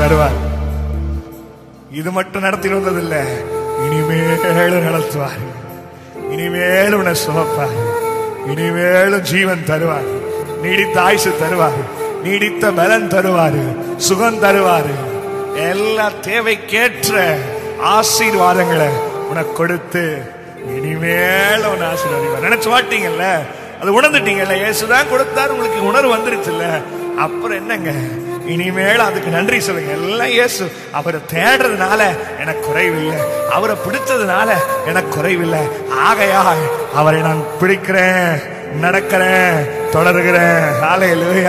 தருவார். இது மட்டும் நடத்தி வந்ததில்ல, இனிமேலும் நடத்துவார். இனிமேலும் உன்னை சுமப்பார். இனிமேலும் ஜீவன் தருவார். நீடித்த ஆயுசு தருவார். நீடித்த பலன் தருவார். சுகம் தருவார். எல்லா தேவைக்கேற்ற ஆசீர்வாதங்களை உனக்கு கொடுத்து இனிமேல உன்னை ஆசீர்வாதிப்பார். நினைச்சு மாட்டீங்கல்ல, அது உணர்ந்துட்டீங்கல்ல, இயேசுதான் கொடுத்தாரு, உங்களுக்கு உணர்வு வந்துருச்சுல்ல. அப்புறம் என்னங்க, இனிமேல் அதுக்கு நன்றி சொல்லுங்க. எல்லாம் இயேசு. அவரை தேடுறதுனால எனக்கு குறைவில்லை, அவரை பிடிச்சதுனால எனக்கு குறைவில்லை. ஆகையா அவரை நான் பிடிக்கிறேன், நடக்கிறேன், தொடர்கிறேன். ஹல்லேலூயா.